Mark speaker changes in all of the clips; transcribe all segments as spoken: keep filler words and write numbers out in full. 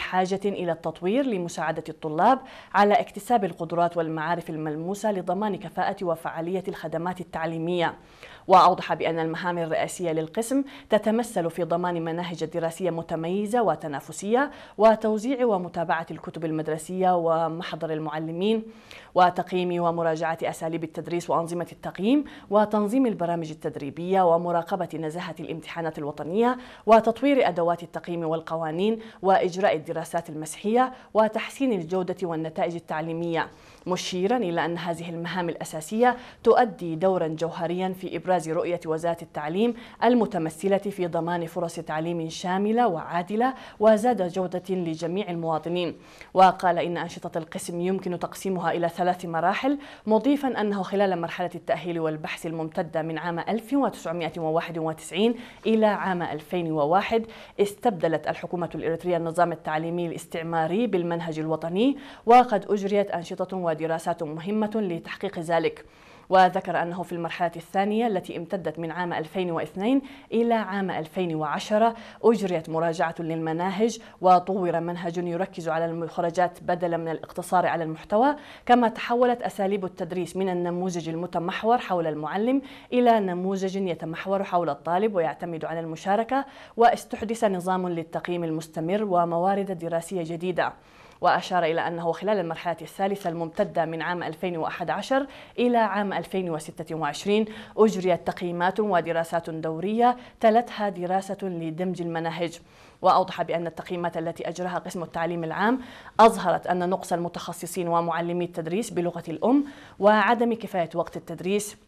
Speaker 1: بحاجة إلى التطوير لمساعدة الطلاب على اكتساب القدرات والمعارف الملموسة لضمان كفاءة وفعالية الخدمات التعليمية. وأوضح بأن المهام الرئيسية للقسم تتمثل في ضمان مناهج دراسية متميزة وتنافسية، وتوزيع ومتابعة الكتب المدرسية ومحضر المعلمين، وتقييم ومراجعة أساليب التدريس وأنظمة التقييم، وتنظيم البرامج التدريبية، ومراقبة نزاهة الامتحانات الوطنية، وتطوير أدوات التقييم والقوانين، وإجراء الدراسات المسحية، وتحسين الجودة والنتائج التعليمية، مشيرا إلى أن هذه المهام الأساسية تؤدي دورا جوهريا في إبراز رؤية وزارة التعليم المتمثلة في ضمان فرص تعليم شاملة وعادلة وزاد جودة لجميع المواطنين. وقال إن أنشطة القسم يمكن تقسيمها إلى ثلاث مراحل، مضيفا أنه خلال مرحلة التأهيل والبحث الممتدة من عام ألف وتسعمائة وواحد وتسعين إلى عام ألفين وواحد استبدلت الحكومة الإريترية النظام التعليمي الاستعماري بالمنهج الوطني، وقد أجريت أنشطة ودراسات مهمة لتحقيق ذلك. وذكر أنه في المرحلة الثانية التي امتدت من عام ألفين واثنين إلى عام ألفين وعشرة أجريت مراجعة للمناهج، وطور منهج يركز على المخرجات بدلا من الاقتصار على المحتوى، كما تحولت أساليب التدريس من النموذج المتمحور حول المعلم إلى نموذج يتمحور حول الطالب ويعتمد على المشاركة، واستحدث نظام للتقييم المستمر وموارد دراسية جديدة. وأشار إلى أنه خلال المرحلة الثالثة الممتدة من عام ألفين وأحد عشر إلى عام ألفين وستة وعشرين أجريت تقييمات ودراسات دورية تلتها دراسة لدمج المناهج. وأوضح بأن التقييمات التي أجراها قسم التعليم العام أظهرت أن نقص المتخصصين ومعلمي التدريس بلغة الأم، وعدم كفاية وقت التدريس،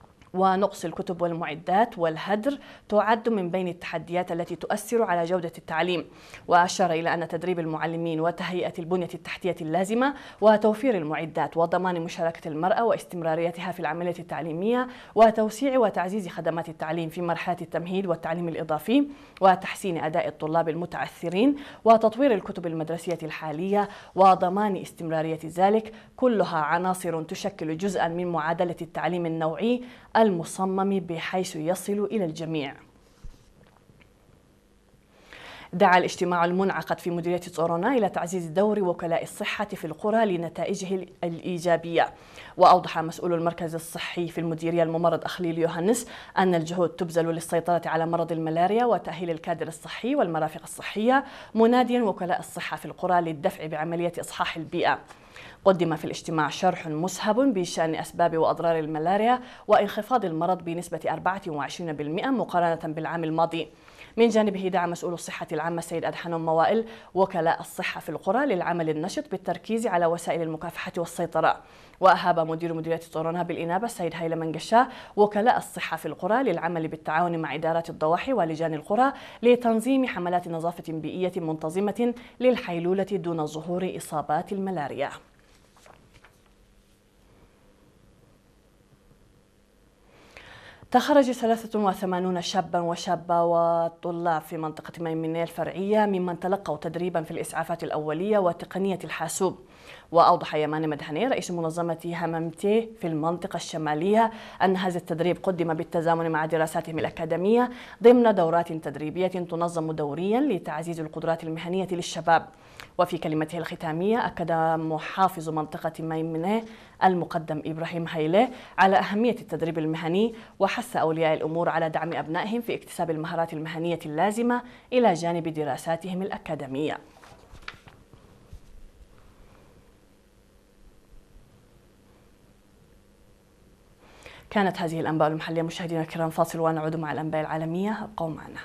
Speaker 1: ونقص الكتب والمعدات والهدر تعد من بين التحديات التي تؤثر على جودة التعليم. وأشار إلى أن تدريب المعلمين وتهيئة البنية التحتية اللازمة وتوفير المعدات وضمان مشاركة المرأة واستمراريتها في العملية التعليمية وتوسيع وتعزيز خدمات التعليم في مرحلة التمهيد والتعليم الإضافي وتحسين أداء الطلاب المتعثرين وتطوير الكتب المدرسية الحالية وضمان استمرارية ذلك، كلها عناصر تشكل جزءا من معادلة التعليم النوعي المصمم بحيث يصل إلى الجميع. دعا الاجتماع المنعقد في مديرية صورونا إلى تعزيز دور وكلاء الصحة في القرى لنتائجه الإيجابية. وأوضح مسؤول المركز الصحي في المديرية الممرض أخليل يوهانس أن الجهود تبذل للسيطرة على مرض الملاريا وتأهيل الكادر الصحي والمرافق الصحية، مناديا وكلاء الصحة في القرى للدفع بعملية إصحاح البيئة. قدم في الاجتماع شرح مسهب بشأن أسباب وأضرار الملاريا وانخفاض المرض بنسبة أربعة وعشرين بالمئة مقارنة بالعام الماضي. من جانبه دعا مسؤول الصحة العامة السيد أدحنم موائل وكلاء الصحة في القرى للعمل النشط بالتركيز على وسائل المكافحة والسيطرة. وأهاب مدير مديرية صورونا بالإنابة السيد هيلا منقشة وكلاء الصحة في القرى للعمل بالتعاون مع إدارات الضواحي ولجان القرى لتنظيم حملات نظافة بيئية منتظمة للحيلولة دون ظهور إصابات الملاريا. تخرج ثلاثة وثمانين شابا وشابة وطلاب في منطقة ميمنة الفرعية ممن تلقوا تدريبا في الإسعافات الأولية وتقنية الحاسوب. وأوضح يمان مدحني رئيس منظمة هممتي في المنطقة الشمالية أن هذا التدريب قدم بالتزامن مع دراساتهم الأكاديمية ضمن دورات تدريبية تنظم دوريا لتعزيز القدرات المهنية للشباب. وفي كلمته الختامية أكد محافظ منطقة ميمنة المقدم إبراهيم هيلة على أهمية التدريب المهني، وحث أولياء الأمور على دعم أبنائهم في اكتساب المهارات المهنية اللازمة إلى جانب دراساتهم الأكاديمية. كانت هذه الأنباء المحلية مشاهدينا الكرام، فاصل ونعود مع الأنباء العالمية، ابقوا معنا.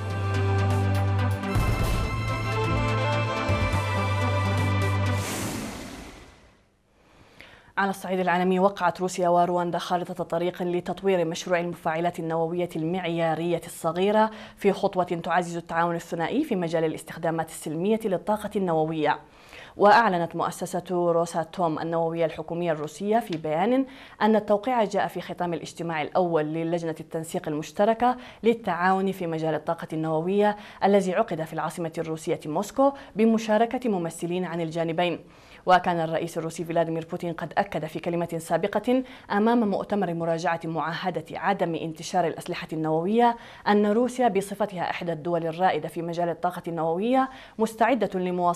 Speaker 1: على الصعيد العالمي، وقعت روسيا ورواندا خارطة طريق لتطوير مشروع المفاعلات النووية المعيارية الصغيرة في خطوة تعزز التعاون الثنائي في مجال الاستخدامات السلمية للطاقة النووية. وأعلنت مؤسسة روساتوم النووية الحكومية الروسية في بيان أن التوقيع جاء في ختام الاجتماع الأول للجنة التنسيق المشتركة للتعاون في مجال الطاقة النووية الذي عقد في العاصمة الروسية موسكو بمشاركة ممثلين عن الجانبين. وكان الرئيس الروسي فلاديمير بوتين قد أكد في كلمة سابقة أمام مؤتمر مراجعة معاهدة عدم انتشار الأسلحة النووية أن روسيا بصفتها إحدى الدول الرائدة في مجال الطاقة النووية مستعدة لمواصلة